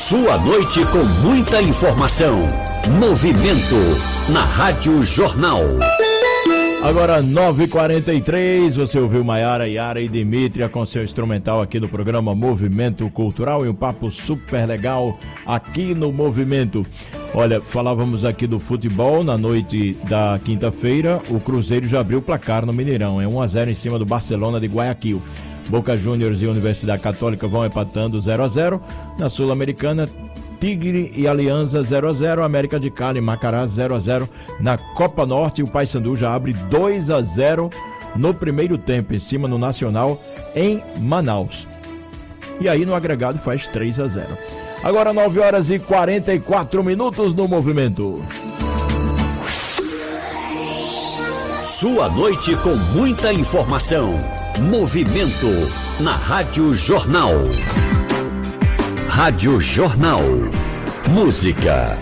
Sua noite com muita informação. Movimento na Rádio Jornal. Agora 9h43, você ouviu Maiara, Yara e Dimitria com seu instrumental aqui no programa Movimento Cultural e um papo super legal aqui no Movimento. Olha, falávamos aqui do futebol na noite da quinta-feira, o Cruzeiro já abriu o placar no Mineirão, é 1-0 em cima do Barcelona de Guayaquil. Boca Juniors e Universidade Católica vão empatando 0-0. Na Sul-Americana, Tigre e Aliança 0-0, América de Cali e Macará 0-0. Na Copa Norte, o Paysandu já abre 2-0 no primeiro tempo, em cima no Nacional, em Manaus. E aí no agregado faz 3-0. Agora 9h44 no Movimento. Sua noite com muita informação. Movimento na Rádio Jornal. Rádio Jornal. Música.